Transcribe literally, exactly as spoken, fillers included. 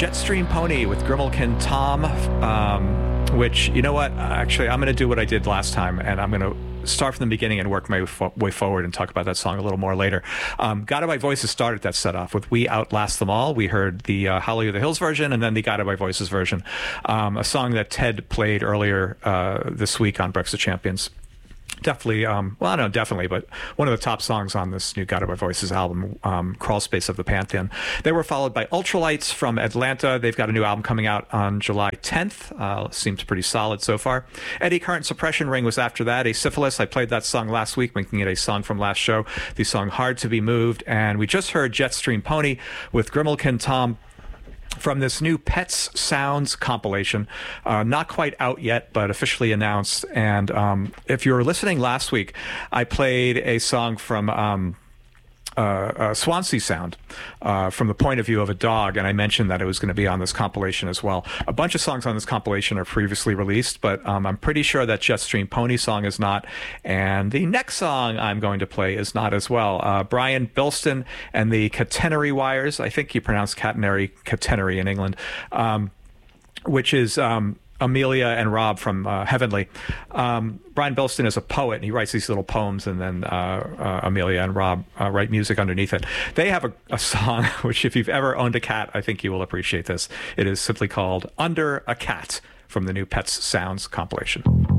Jetstream Pony with Grimalkin Tom, um, which, you know what, actually, I'm going to do what I did last time, and I'm going to start from the beginning and work my way forward and talk about that song a little more later. Um, Guided by Voices started that set off with We Outlast Them All. We heard the uh, Holly of the Hills version and then the Guided by Voices version, um, a song that Ted played earlier uh, this week on Breakfast of Champions. Definitely, um, well, I don't know, definitely, but one of the top songs on this new Guided by Voices album, um, Crawl Space of the Pantheon. They were followed by Ultralights from Atlanta. They've got a new album coming out on July tenth. Uh, seems pretty solid so far. Eddy Current Suppression Ring was after that. Asyphilis, I played that song last week, making it a song from last show. The song Hard to Be Moved. And we just heard Jetstream Pony with Grimalkin Tom from this new Pets Sounds compilation, uh, not quite out yet, but officially announced. And um, if you were listening last week, I played a song from um, uh, uh, Swansea Sound uh, from the point of view of a dog, and I mentioned that it was going to be on this compilation as well. A bunch of songs on this compilation are previously released, but um, I'm pretty sure that Jetstream Pony song is not, and the next song I'm going to play is not as well. Uh, Brian Bilston and the Catenary Wires, I think you pronounce catenary, catenary in England, um, which is... Um, Amelia and Rob from uh, Heavenly. Um, Brian Bilston is a poet, and he writes these little poems, and then uh, uh, Amelia and Rob uh, write music underneath it. They have a, a song, which if you've ever owned a cat, I think you will appreciate this. It is simply called Under a Cat from the new Pets Sounds compilation.